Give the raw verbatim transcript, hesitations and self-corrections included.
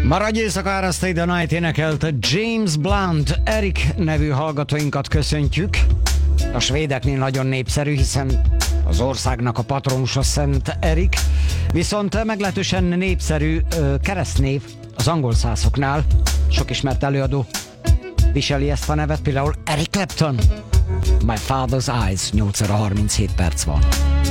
Maradj éjszakára, Stay the Night énekelte James Blunt. Erik nevű hallgatóinkat köszöntjük. A svédeknél nagyon népszerű, hiszen az országnak a patronusa Szent Erik. Viszont meglehetősen népszerű ö, keresztnév az angol szászoknál. Sok ismert előadó viseli ezt a nevet, például Eric Clapton. My Father's Eyes, nyolc óra harminchét perc van.